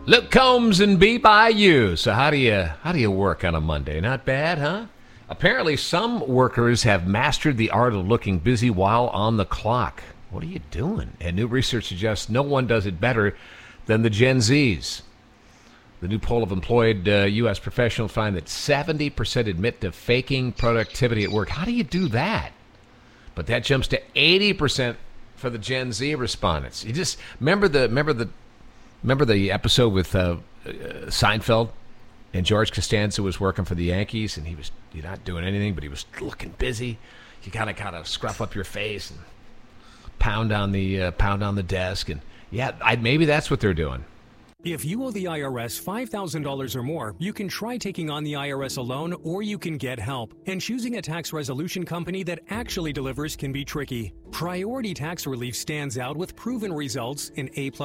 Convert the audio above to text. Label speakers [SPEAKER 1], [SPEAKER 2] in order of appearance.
[SPEAKER 1] Luke Combs and Be By You. So how do you work on a Monday? Not bad, huh? Apparently, some workers have mastered the art of looking busy while on the clock. What are you doing? And new research suggests no one does it better than the Gen Zs. The new poll of employed U.S. professionals find that 70% admit to faking productivity at work. How do you do that? But that jumps to 80% for the Gen Z respondents. You just remember the episode with Seinfeld, and George Costanza was working for the Yankees, and you're not doing anything, but he was looking busy. You kind of scruff up your face and pound on the desk, and maybe that's what they're doing.
[SPEAKER 2] If you owe the IRS $5,000 or more, you can try taking on the IRS alone, or you can get help. And choosing a tax resolution company that actually delivers can be tricky. Priority Tax Relief stands out with proven results in A+